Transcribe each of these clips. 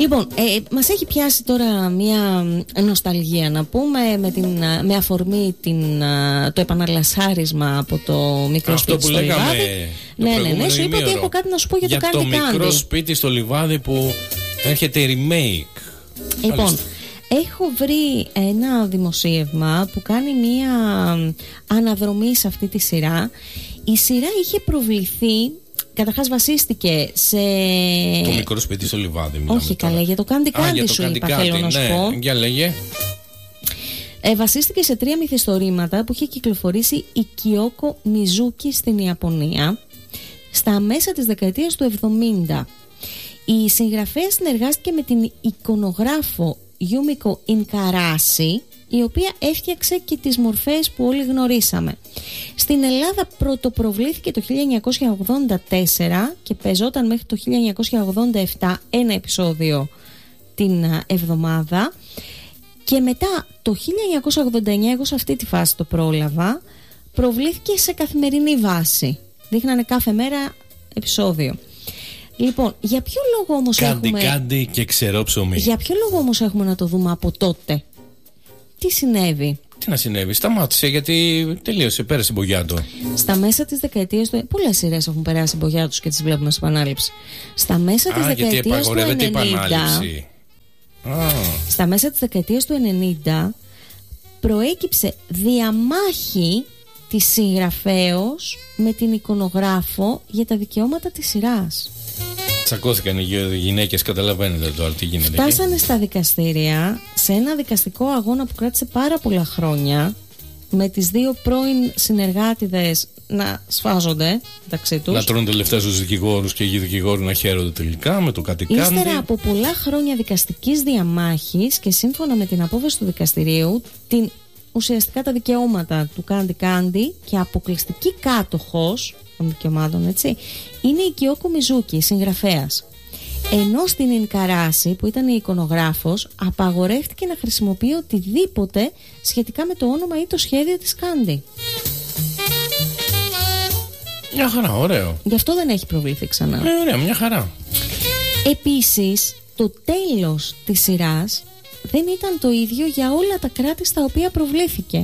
Λοιπόν, μας έχει πιάσει τώρα μια νοσταλγία, να πούμε, με αφορμή το επαναλασάρισμα από το μικρό σπίτι στο Λιβάδι. Ναι, σου είπα ότι έχω κάτι να σου πω για το Κάντι Κάντι. Για το μικρό σπίτι στο Λιβάδι που έρχεται remake. Λοιπόν, έχω βρει ένα δημοσίευμα που κάνει μια αναδρομή σε αυτή τη σειρά. Η σειρά είχε προβληθεί. Καταρχάς βασίστηκε σε. Το μικρό σπίτι στο Λιβάδι. Όχι καλά, για το Κάντι Κάντι σου είπα, θέλω να σου πω. Για λέγε. Βασίστηκε σε 3 μυθιστορήματα που είχε κυκλοφορήσει η Κιόκο Μιζούκι στην Ιαπωνία στα μέσα της δεκαετίας του 70. Η συγγραφέα συνεργάστηκε με την εικονογράφο Γιούμικο Ινκαράση, η οποία έφτιαξε και τις μορφές που όλοι γνωρίσαμε. Στην Ελλάδα πρωτοπροβλήθηκε το 1984 και παίζονταν μέχρι το 1987 ένα επεισόδιο την εβδομάδα, και μετά το 1989, εγώ σε αυτή τη φάση το πρόλαβα, προβλήθηκε σε καθημερινή βάση. Δείχνανε κάθε μέρα επεισόδιο. Λοιπόν, για ποιο λόγο όμως Κάντι και ξερό ψωμί. Για ποιο λόγο όμως έχουμε να το δούμε από τότε? Τι συνέβη? Τι να συνέβη, σταμάτησε γιατί τελείωσε, πέρασε η μπογιά του. Στα μέσα της δεκαετίας του. Πολλές σειρές έχουν περάσει η μπογιά τους και τις βλέπουμε σε επανάληψη. Στα μέσα της δεκαετίας του 90. Στα μέσα της δεκαετίας του 90 προέκυψε διαμάχη της συγγραφέως με την εικονογράφο για τα δικαιώματα της σειράς. Τσακώθηκαν οι γυναίκες, καταλαβαίνετε τώρα τι γίνεται. Φτάσανε στα δικαστήρια σε ένα δικαστικό αγώνα που κράτησε πάρα πολλά χρόνια, με τις δύο πρώην συνεργάτηδες να σφάζονται μεταξύ τους, να τρώνε λεφτά στους δικηγόρους και οι δικηγόροι να χαίρονται τελικά με το Κάντι Κάντι. Ύστερα από πολλά χρόνια δικαστικής διαμάχης και σύμφωνα με την απόφαση του δικαστηρίου, ουσιαστικά τα δικαιώματα του Κάντι Κάντι και αποκλειστική κάτοχος των δικαιωμάτων, έτσι, είναι η Κιόκο Μιζούκι, η συγγραφέας. Ενώ στην Ινκαράση, που ήταν η εικονογράφος, απαγορεύτηκε να χρησιμοποιεί οτιδήποτε σχετικά με το όνομα ή το σχέδιο της Κάντι. Μια χαρά, ωραίο. Γι' αυτό δεν έχει προβληθεί ξανά. Ωραία, μια χαρά. Επίσης, το τέλος της σειράς δεν ήταν το ίδιο για όλα τα κράτη στα οποία προβλήθηκε.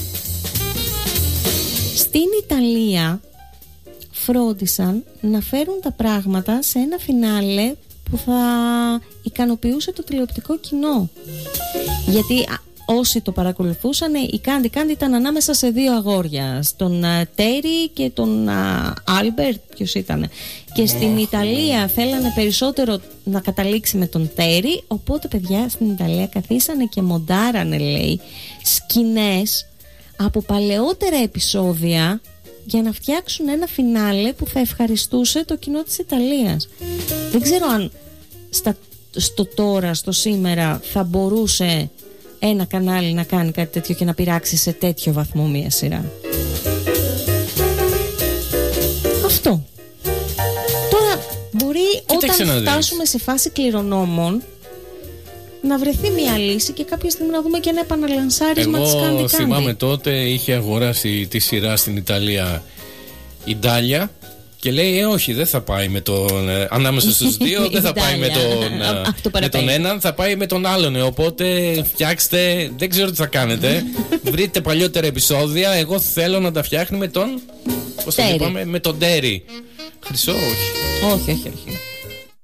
Στην Ιταλία φρόντισαν να φέρουν τα πράγματα σε ένα φινάλε που θα ικανοποιούσε το τηλεοπτικό κοινό. Γιατί όσοι το παρακολουθούσαν, η Κάντι Κάντι ήταν ανάμεσα σε δύο αγόρια, στον Τέρι και τον Άλμπερτ, ποιος ήτανε. Και στην Ιταλία θέλανε περισσότερο να καταλήξει με τον Τέρι, οπότε παιδιά στην Ιταλία καθίσανε και μοντάρανε, λέει, σκηνές από παλαιότερα επεισόδια για να φτιάξουν ένα φινάλε που θα ευχαριστούσε το κοινό της Ιταλίας. Δεν ξέρω αν στο τώρα, στο σήμερα, θα μπορούσε ένα κανάλι να κάνει κάτι τέτοιο και να πειράξει σε τέτοιο βαθμό μια σειρά. Αυτό. Τώρα μπορεί, όταν φτάσουμε σε φάση κληρονόμων, να βρεθεί μια λύση και κάποια στιγμή να δούμε και ένα επαναλανσάρισμα της Κάντι Κάντι. Εγώ θυμάμαι τότε είχε αγοράσει τη σειρά στην Ιταλία η Ντάλια και λέει όχι, δεν θα πάει με τον ανάμεσα στους δύο, δεν θα πάει με τον έναν, θα πάει με τον άλλον, οπότε φτιάξτε, δεν ξέρω τι θα κάνετε, βρείτε παλιότερα επεισόδια, εγώ θέλω να τα φτιάχνει με τον, πώς θα είπαμε, με τον Τέρι. Χρυσό, όχι. Όχι.